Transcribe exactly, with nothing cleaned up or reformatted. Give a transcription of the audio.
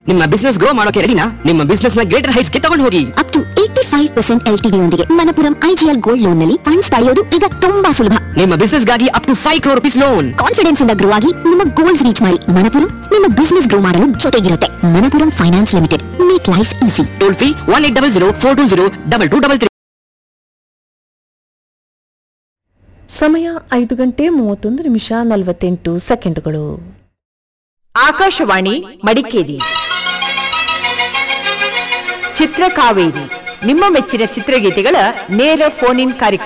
ನಿಮ್ಮ business grow ಮಾಡೋಕೆ ರೆಡಿನಾ? ನಿಮ್ಮ ಬಿಸ್ನೆಸ್ ನ ಗ್ರೇಟರ್ ಹೈಟ್ಸ್ ಗೆ ತಗೊಂಡು ಹೋಗಿ. Up to eighty five percent L T D ಯೊಂದಿಗೆ ಮಣಪುರಂ ಐಜಿಎಲ್ ಗೋಲ್ಡ್ ಲೋನ್ ನಲ್ಲಿ ಫಂಡ್ಸ್ ಪಡೆಯೋದು ಈಗ ತುಂಬಾ ಸುಲಭ. ನಿಮ್ಮ ಬಿಸ್ನೆಸ್ ಗಾಗಿ up to five crore rupees loan. Confidence ಇಂದ ಗ್ರೋ ಆಗಿ ನಿಮ್ಮ ಗೋಲ್ಸ್ ರೀಚ್ ಮಾಡಿ. ಮಣಪುರಂ ನಿಮ್ಮ ಬಿಸ್ನೆಸ್ ಗ್ರೋ ಮಾಡಲು ಜೊತೆಗಿರುತ್ತೆ. Manappuram finance limited, make life easy. Toll free one eight double zero four two zero double two double three. ಸಮಯ ಐದು ಗಂಟೆ ಮೂವತ್ತೊಂದು ನಿಮಿಷ ನಲವತ್ತೆಂಟು ಸೆಕೆಂಡುಗಳು. ಆಕಾಶವಾಣಿ ಮಡಿಕೇರಿ ಚಿತ್ರಕಾವೇರಿ, ನಿಮ್ಮ ಮೆಚ್ಚಿನ ಚಿತ್ರಗೀತೆಗಳ ನೇರ ಫೋನ್ ಇನ್ ಕಾರ್ಯಕ್ರಮ.